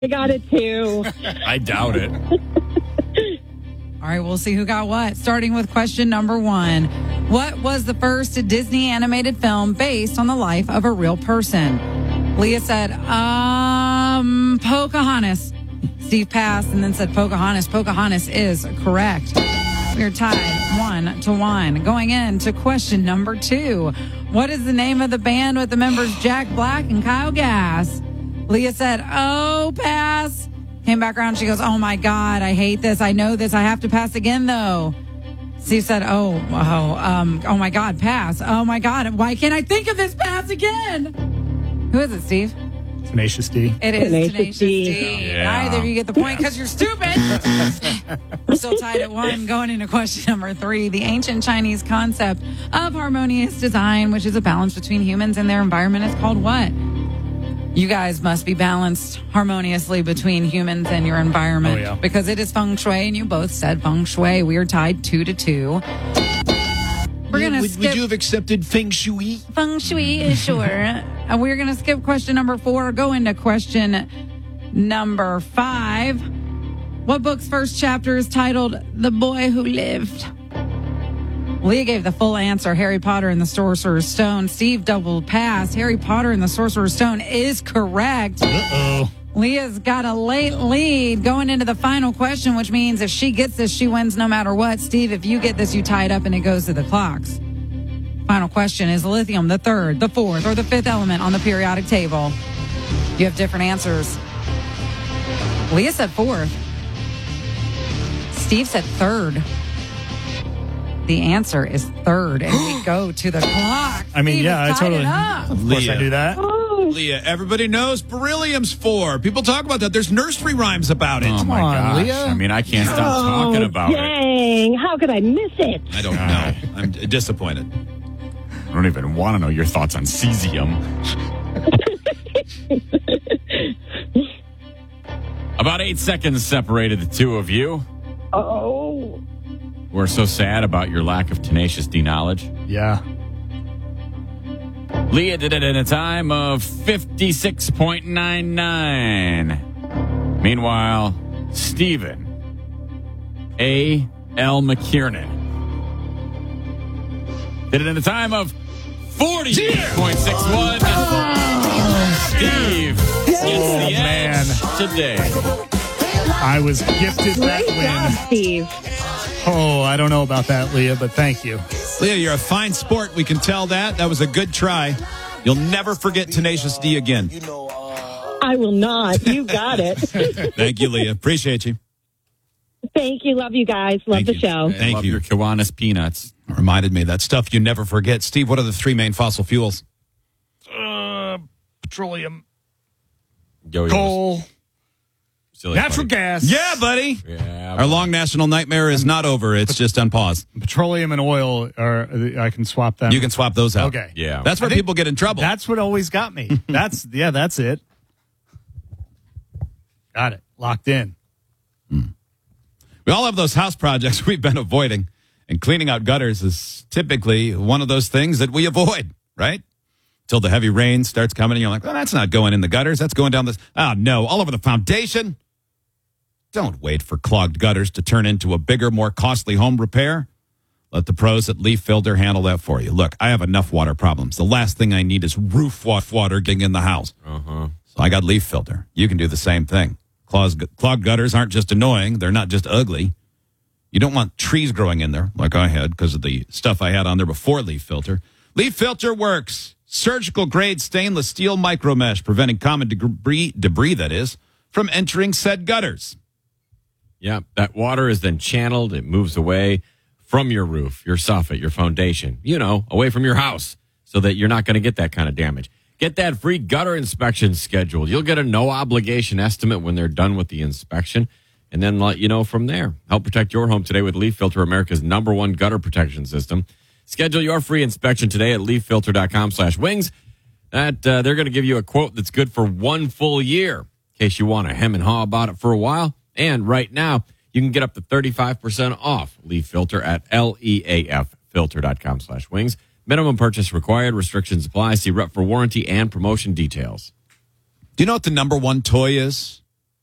I got it too. I doubt it. All right, we'll see who got what. Starting with question number 1. What was the first Disney animated film based on the life of a real person? Leah said, Pocahontas. Steve passed and then said Pocahontas. Pocahontas is correct. We're tied 1-1. Going into question number 2. What is the name of the band with the members Jack Black and Kyle Gass? Leah said, oh, pass. Came back around. She goes, oh, my God, I hate this. I know this. I have to pass again, though. Steve said, oh, my God, pass. Oh, my God. Why can't I think of this? Pass again. Who is it, Steve? Tenacious D. It is Tenacious D. Yeah. Neither of you get the point because you're stupid. We're still tied at 1. Going into question number 3. The ancient Chinese concept of harmonious design, which is a balance between humans and their environment, is called what? You guys must be balanced harmoniously between humans and your environment. Oh, yeah. Because it is feng shui, and you both said feng shui. We are tied 2-2. We're going to skip... Would you have accepted feng shui? Feng shui, sure. We're going to skip question number 4. Go into question number 5. What book's first chapter is titled The Boy Who Lived? Leah gave the full answer, Harry Potter and the Sorcerer's Stone. Steve double passed. Harry Potter and the Sorcerer's Stone is correct. Uh-oh. Leah's got a late lead going into the final question, which means if she gets this, she wins no matter what. Steve, if you get this, you tie it up and it goes to the clocks. Final question, is lithium the third, the fourth, or the fifth element on the periodic table? You have different answers. Leah said fourth. Steve said third. The answer is third, and we go to the clock. I mean, Steve yeah, I has tied totally. it up. Of course, I do that. Leah, everybody knows beryllium's 4. People talk about that. There's nursery rhymes about it. Come my on, gosh. Leah. I mean, I can't stop talking about it. Dang, how could I miss it? I don't know. I'm disappointed. I don't even want to know your thoughts on cesium. About 8 seconds separated the two of you. Oh. We're so sad about your lack of Tenacious D knowledge. Yeah. Leah did it in a time of 56.99. Meanwhile, Stephen A. L. McKiernan did it in a time of 40.61. Steve gets the edge today. I was gifted that Great job, win. Steve. Oh, I don't know about that, Leah, but thank you. Leah, you're a fine sport. We can tell that. That was a good try. You'll never forget Tenacious D again. I will not. You got it. Thank you, Leah. Appreciate you. Thank you. Love you guys. Love the show. Thank Love you. your Kiwanis peanuts. Reminded me that stuff you never forget. Steve, what are the 3 main fossil fuels? Petroleum, Yo-yos. coal, Silly natural buddy. gas. Yeah, buddy. Yeah. Our long national nightmare is not over. It's just on pause. Petroleum and oil are. I can swap them. You can swap those out. Okay. Yeah. That's where I think people get in trouble. That's what always got me. That's it. Got it. Locked in. We all have those house projects we've been avoiding, and cleaning out gutters is typically one of those things that we avoid, right? Till the heavy rain starts coming, and you're like, well, that's not going in the gutters. That's going down this. Oh, no, all over the foundation. Don't wait for clogged gutters to turn into a bigger, more costly home repair. Let the pros at Leaf Filter handle that for you. Look, I have enough water problems. The last thing I need is roof water getting in the house. So I got Leaf Filter. You can do the same thing. Clogged gutters aren't just annoying. They're not just ugly. You don't want trees growing in there like I had because of the stuff I had on there before Leaf Filter. Leaf Filter works. Surgical grade stainless steel micro mesh, preventing common debris that is, from entering said gutters. Yeah, that water is then channeled. It moves away from your roof, your soffit, your foundation, away from your house so that you're not going to get that kind of damage. Get that free gutter inspection scheduled. You'll get a no-obligation estimate when they're done with the inspection, and then let you know from there. Help protect your home today with Leaf Filter, America's #1 gutter protection system. Schedule your free inspection today at leaffilter.com/wings. They're going to give you a quote that's good for 1 full year in case you want to hem and haw about it for a while. And right now, you can get up to 35% off Leaf Filter at leaffilter.com/wings. Minimum purchase required. Restrictions apply. See rep for warranty and promotion details. Do you know what the #1 toy is